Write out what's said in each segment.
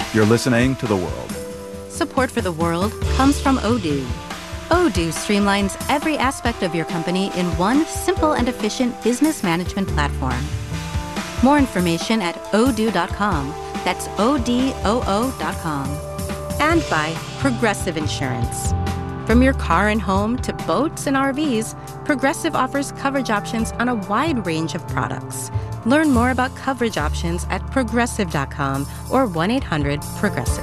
You're listening to The World. Support for The World comes from Odoo. Odoo streamlines every aspect of your company in one simple and efficient business management platform. More information at odoo.com. That's ODOO.com. And by Progressive Insurance. From your car and home to boats and RVs, Progressive offers coverage options on a wide range of products. Learn more about coverage options at progressive.com or 1-800-PROGRESSIVE.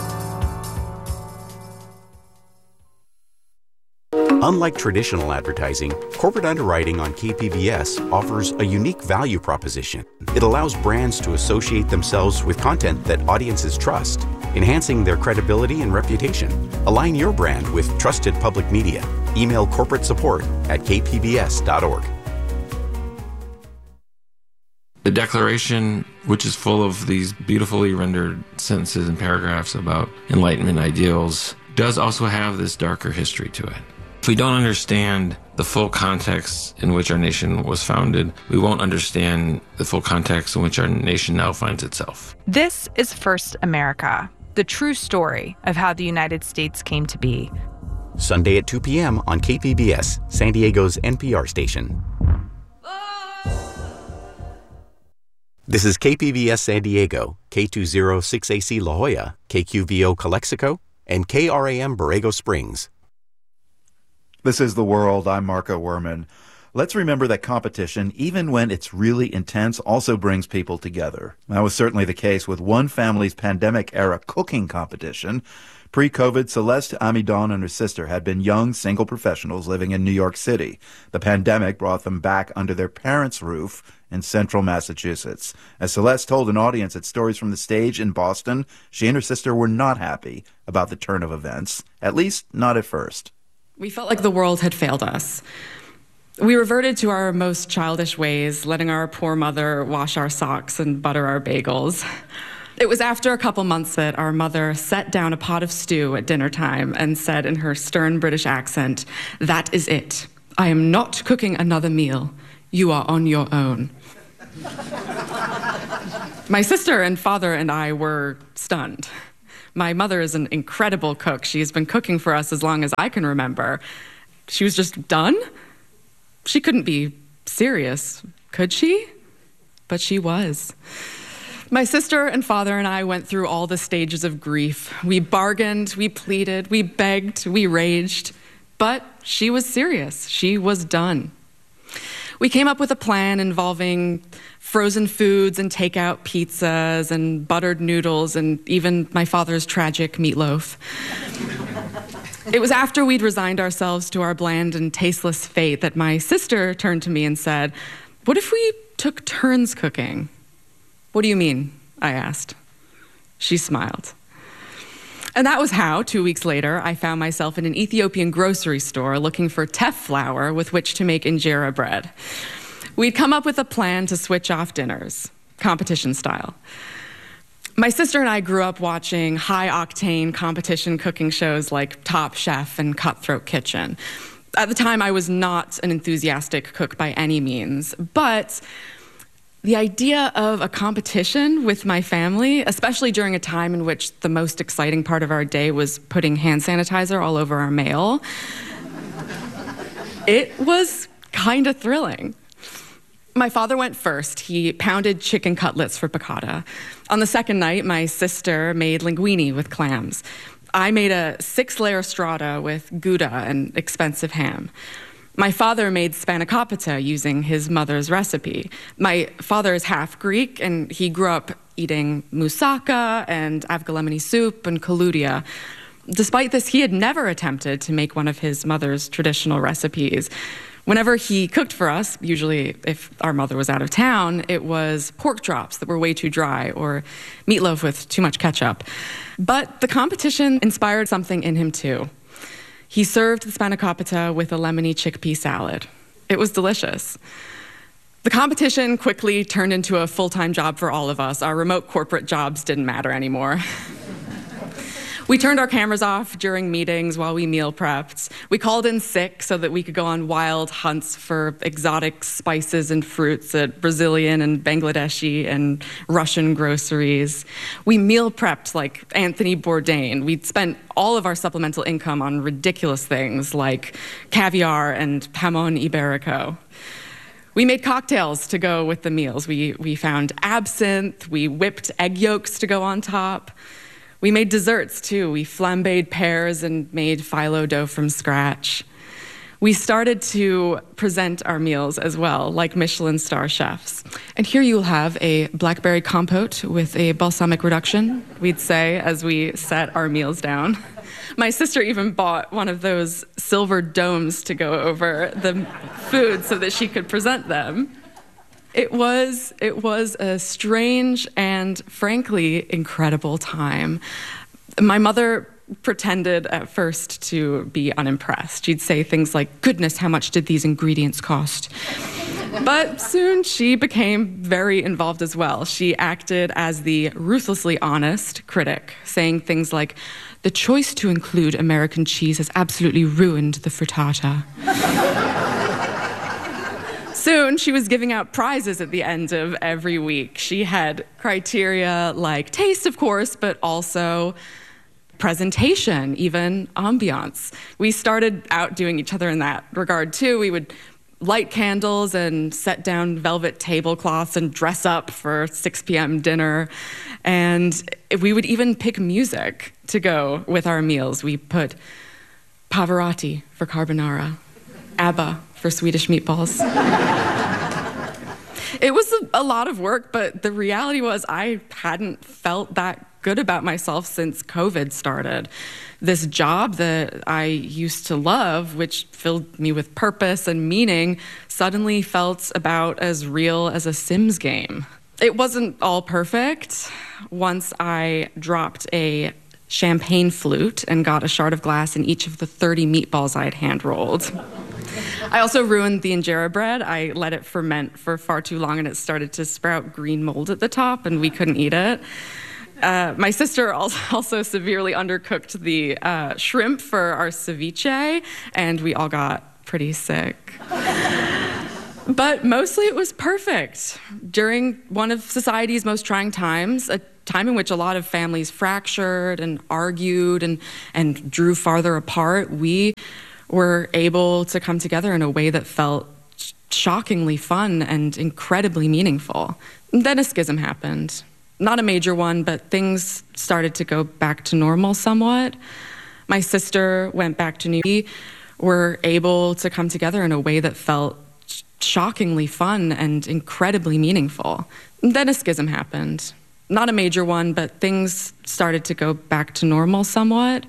Unlike traditional advertising, corporate underwriting on KPBS offers a unique value proposition. It allows brands to associate themselves with content that audiences trust, enhancing their credibility and reputation. Align your brand with trusted public media. Email corporate support at kpbs.org. The Declaration, which is full of these beautifully rendered sentences and paragraphs about Enlightenment ideals, does also have this darker history to it. If we don't understand the full context in which our nation was founded, we won't understand the full context in which our nation now finds itself. This is First America, the true story of how the United States came to be. Sunday at 2 p.m. on KPBS, San Diego's NPR station. This is KPBS San Diego, K206AC La Jolla, KQVO Calexico, and KRAM Borrego Springs. This is The World. I'm Marco Werman. Let's remember that competition, even when it's really intense, also brings people together. That was certainly the case with one family's pandemic-era cooking competition. Pre-COVID, Celeste Amidon and her sister had been young single professionals living in New York City. The pandemic brought them back under their parents' roof in central Massachusetts. As Celeste told an audience at Stories from the Stage in Boston, she and her sister were not happy about the turn of events, at least not at first. We felt like the world had failed us. We reverted to our most childish ways, letting our poor mother wash our socks and butter our bagels. It was after a couple months that our mother set down a pot of stew at dinner time and said in her stern British accent, "That is it. I am not cooking another meal. You are on your own." My sister and father and I were stunned. My mother is an incredible cook. She has been cooking for us as long as I can remember. She was just done? She couldn't be serious, could she? But she was. My sister and father and I went through all the stages of grief. We bargained, we pleaded, we begged, we raged. But she was serious. She was done. We came up with a plan involving frozen foods and takeout pizzas and buttered noodles and even my father's tragic meatloaf. It was after we'd resigned ourselves to our bland and tasteless fate that my sister turned to me and said, "What if we took turns cooking?" "What do you mean?" I asked. She smiled. And that was how, 2 weeks later, I found myself in an Ethiopian grocery store looking for teff flour with which to make injera bread. We'd come up with a plan to switch off dinners, competition style. My sister and I grew up watching high-octane competition cooking shows like Top Chef and Cutthroat Kitchen. At the time, I was not an enthusiastic cook by any means, but the idea of a competition with my family, especially during a time in which the most exciting part of our day was putting hand sanitizer all over our mail, it was kind of thrilling. My father went first. He pounded chicken cutlets for piccata. On the second night, my sister made linguine with clams. I made a 6-layer strata with Gouda and expensive ham. My father made spanakopita using his mother's recipe. My father is half Greek, and he grew up eating moussaka and avgolemoni soup and kaludia. Despite this, he had never attempted to make one of his mother's traditional recipes. Whenever he cooked for us, usually if our mother was out of town, it was pork chops that were way too dry or meatloaf with too much ketchup. But the competition inspired something in him too. He served the spanakopita with a lemony chickpea salad. It was delicious. The competition quickly turned into a full-time job for all of us. Our remote corporate jobs didn't matter anymore. We turned our cameras off during meetings while we meal prepped. We called in sick so that we could go on wild hunts for exotic spices and fruits at Brazilian and Bangladeshi and Russian groceries. We meal prepped like Anthony Bourdain. We'd spent all of our supplemental income on ridiculous things like caviar and jamón ibérico. We made cocktails to go with the meals. We found absinthe. We whipped egg yolks to go on top. We made desserts, too. We flambéed pears and made phyllo dough from scratch. We started to present our meals as well, like Michelin star chefs. And here you will have a blackberry compote with a balsamic reduction, we'd say, as we set our meals down. My sister even bought one of those silver domes to go over the food so that she could present them. It was a strange and frankly incredible time. My mother pretended at first to be unimpressed. She'd say things like, "Goodness, how much did these ingredients cost?" But soon she became very involved as well. She acted as the ruthlessly honest critic, saying things like, "The choice to include American cheese has absolutely ruined the frittata." Soon, she was giving out prizes at the end of every week. She had criteria like taste, of course, but also presentation, even ambiance. We started outdoing each other in that regard, too. We would light candles and set down velvet tablecloths and dress up for 6 p.m. dinner. And we would even pick music to go with our meals. We put Pavarotti for carbonara, ABBA for Swedish meatballs. It was a lot of work, but the reality was I hadn't felt that good about myself since COVID started. This job that I used to love, which filled me with purpose and meaning, suddenly felt about as real as a Sims game. It wasn't all perfect. Once I dropped a champagne flute and got a shard of glass in each of the 30 meatballs I had hand-rolled. I also ruined the injera bread. I let it ferment for far too long and it started to sprout green mold at the top and we couldn't eat it. My sister also severely undercooked the shrimp for our ceviche and we all got pretty sick. But mostly it was perfect. During one of society's most trying times, a time in which a lot of families fractured and argued and drew farther apart, we were able to come together in a way that felt shockingly fun and incredibly meaningful. Then a schism happened. Not a major one, but things started to go back to normal somewhat. My sister went back to New York. We were able to come together in a way that felt shockingly fun and incredibly meaningful. Then a schism happened. Not a major one, but things started to go back to normal somewhat.